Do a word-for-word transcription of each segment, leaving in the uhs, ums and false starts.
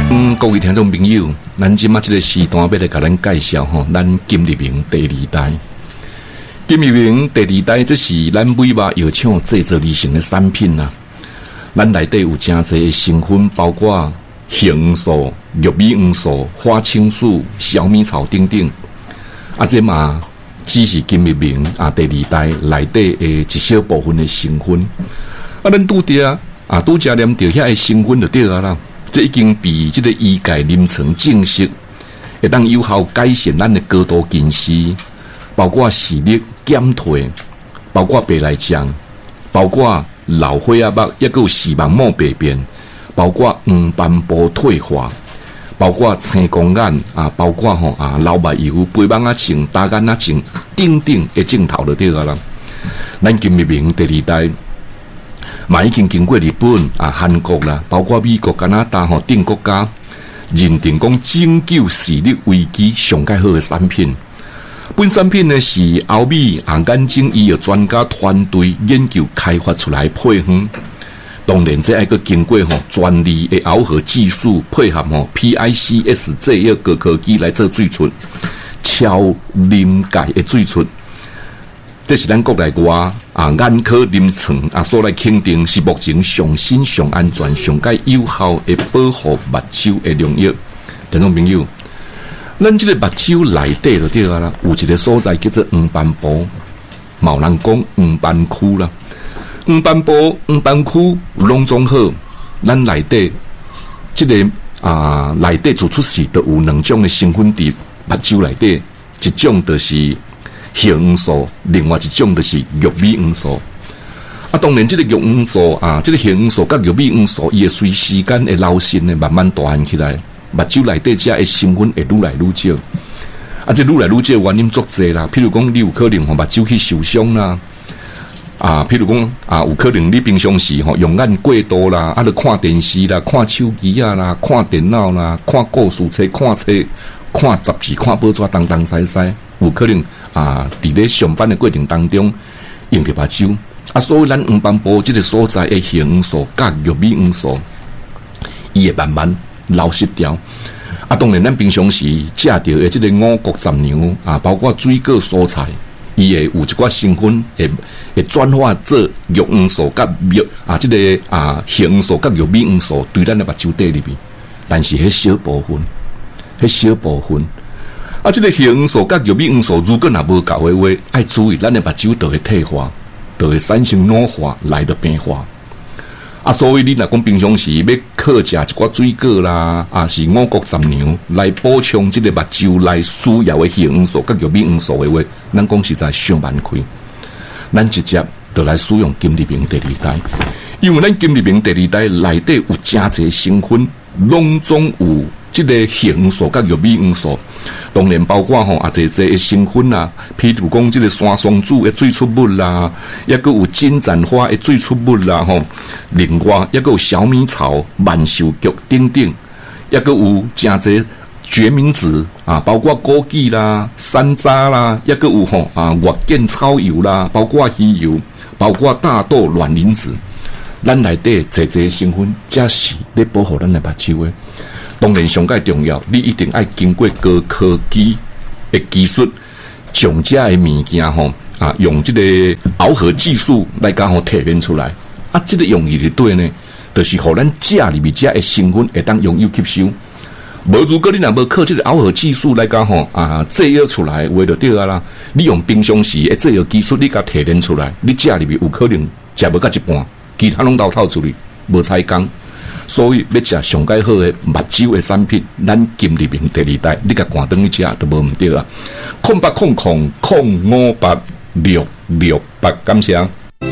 嗯，各位听众朋友，咱今麦这个时段要来给咱介绍吼，咱金立明第二代。金立明第二代，这是咱美肉药厂制作而成的产品啊。咱内底有真侪的成分，包括杏黄素、玉米黄素、花青素、小米草等等。啊，这嘛只是金立明啊第二代内底的一小部分的成分。啊，咱拄着啊，拄食念着遐个成分就对啊啦。这已经比这个医界临床证实，会当有效改善咱的高度近视，包括视力减退，包括白内障，包括老花眼目，也有视网膜病变，包括黄斑部退化，包括青光眼啊，包括吼啊老目睭、肥蠓仔症、大眼仔症等等的症头就对啊啦。咱金立明第二代。嘛已经经过日本啊、韩国啦，包括美国、加拿大吼等国家认定讲拯救视力危机上介好的产品。本产品呢是欧美啊眼睛医药专家团队研究开发出来配方。当然，这还个经过吼专利的螯合技术配合吼 P I C S 这一个科技来做最出超临界的最出。这是咱国内外啊眼科临床啊所来肯定是目前上新、上安全、上介有效的保护目睭的良药。听众朋友，咱这个目睭内底就对啊啦，有一个所在叫做黄斑部，某人讲黄斑区啦。黄斑部、黄斑区拢总好，咱内底这个啊内底做出时都有两种的成分伫目睭内底，一种就是杏黄素，另外一种就是玉米黄素。啊，当然，这个玉黄素啊，这个杏黄素甲玉米黄素，伊会随时间会流失呢，慢慢大汉起来，目睭内底这的成分会愈来愈少。啊，这愈来愈少原因足侪啦，譬如讲，你有可能吼目睭去受伤啦，啊，譬如讲啊，有可能你平常时吼用眼过度啦，啊，你看电视啦、看手机啊啦、看电脑啦、看故事册、看册、看杂志、看报纸，东东西西。有可能啊，伫咧上班的过程当中用着目睭啊，所以咱黄斑部这个所在的杏黄素甲玉米黄素，伊会慢慢流失掉。啊，当然咱平常时食着的这个五谷杂粮啊，包括水果蔬菜，伊会有一寡成分会会转化做玉黄素甲玉啊，这个啊杏黄素甲玉米黄素对咱的目睭底里面，但是迄小部分，迄小部分。啊，这个杏黄素甲玉米黄素如果若无够的话，爱注意，咱的目睭就会退化，就会产生老化，来得变化。啊，所以你若讲平常时要靠食一寡水果啦，啊是五谷杂粮来补充这个目睭来需要的杏黄素甲玉米黄素的话，咱讲实在上万亏。咱直接就来使用金立明第二代，因为咱金立明第二代内底有真侪成分，拢总有。这个杏黄素甲玉米黄素，当然包括吼啊，这这成分啦，譬如讲这个山松子的最出物啦，也个有金盏花的最出物啦，吼，另外也个有小米草、万寿菊等等，也个有真侪决明子啊，包括枸杞啦、山楂啦，也个有吼啊月见草油啦，包括鱼油，包括大豆卵磷脂，咱内底这这成分，才是咧保护咱的目睭的。当然，上介重要，你一定要经过高科技的技术，将这的物件吼啊，用这个螯合技术来刚好提炼出来。啊，这个用意的对呢，就是互咱食里面这的成分会当容易吸收。无如果你若无靠这个螯合技术来讲吼啊，制药出来话就对啊啦。你用平常时的制药技术，你甲提炼出来，你食里面有可能食无到一半，其他拢倒透出去，无采工。所以要食上介好的目睭的产品，咱金立明第二代，你甲赶灯去食都无毋对啊！空八空空空五八六六八，感谢。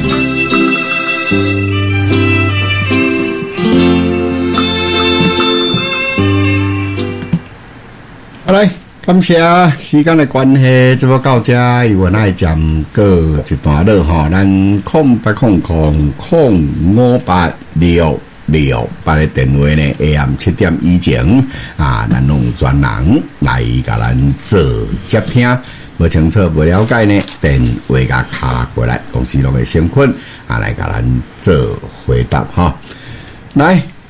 好来，感谢时间的关系，这要到这，由我来讲个一段落吼，咱空八空空空五八六。六八的电话呢 ，A M 七点以前啊，咱用专人来甲咱做接听，无清楚、无了解呢，电话甲卡过来，公司拢会先困啊，来甲咱做回答哈。来，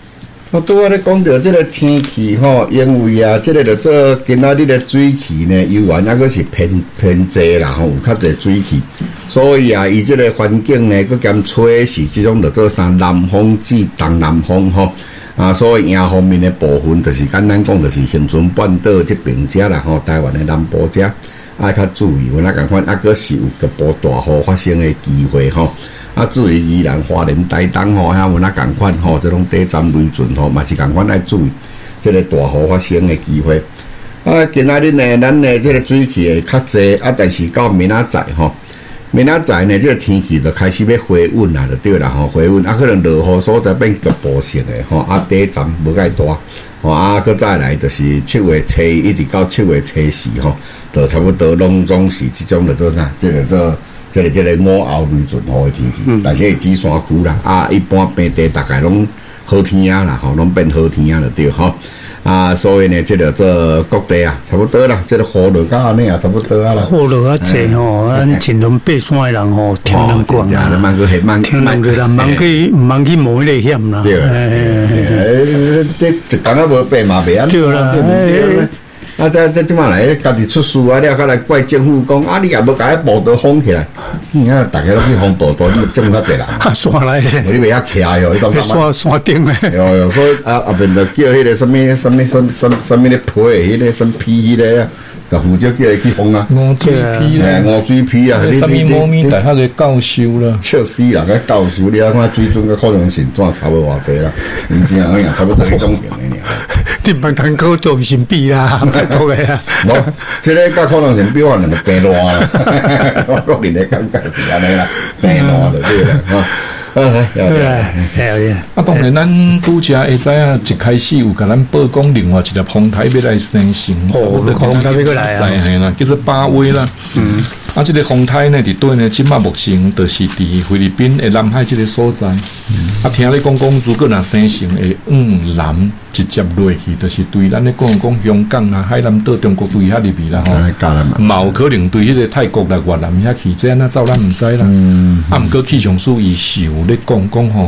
我拄仔咧讲到即个天气吼，因为啊，即、这个着做今仔日的水气呢，油源还阁是偏偏济啦吼，有较济水气，所以啊，伊即个环境呢，佮兼吹是即种着做啥南风至东南风吼。啊，所以迎方面的部分，就是简单讲，就是恒春半岛这边遮啦吼，台湾的南部遮爱较注意，有哪共款，啊，阁是有局部大雨发生的机会吼。啊，至于宜兰花莲台东吼，遐有哪共款吼，这种地站雷阵吼，嘛是共款爱注意，这个大雨发生的机会。啊，今仔日呢，咱呢这个水气会较济，啊，但是到明仔载吼。明仔载呢，这个天气就开始要回温啦，就对啦吼，回温啊，可能落雨所在变局部性的吼，啊，底站无介大，吼啊，搁再来就是七月初一一直到七月初四吼，就差不多拢总是即种就做啥，这个做这个这个午后雷阵雨的天气，嗯、但是紫山区啦，啊，一般平地大概拢好天啊啦，吼，拢变好天啊就对吼。啊，所以呢，这个做各地啊，差不多啦。这个雨落到安尼啊，差不多啊啦。 雨落啊济吼，咱前龙爬山的人吼，天能光啊，天能个人忙去忙去冒迄个险啦。 对，这一工啊无爬嘛袂安。 对啦， 啊，这这即马来家己出事啊，了，再来怪政府讲啊，你也无甲迄步道封起来，你看大家都去封步道，你种较济人。 啊，山来咧， 你袂晓徛哟，你讲山山顶咧。 哟哟，所以啊后面就叫迄个什么什么什什什么咧皮，迄个什皮迄个啊。就负责叫伊去封啊， 五水批啦， 五水批啊， 什么猫咪大下个教授啦， 笑死人个教授，你啊看水准个可能性怎差不偌济啦，真正好像差不多迄种型的尔。 你别谈可能性比啦，拜托个啦。 无，这个甲可能性比我两个平烂啦，我个人的感觉是安尼啦，平烂就对啦，吼。 对啊，对啊。 啊，当然，咱拄则会知影，一开始有甲咱报讲另外一个风台要来生成， 哦，风台要过来啊， 系啦，叫做巴威啦。嗯，啊，这个风台呢，伫对呢，即马目前就是伫菲律宾的南海这个所在。嗯、啊，听你讲讲，如果若生成会往南直接落去，就是对咱咧讲讲香港啊、海南岛、中国对遐入去啦吼，嘛有可能对迄个泰国啦、越南遐去，这样那走咱唔知啦。嗯，啊，毋过气象署伊是有咧讲讲吼。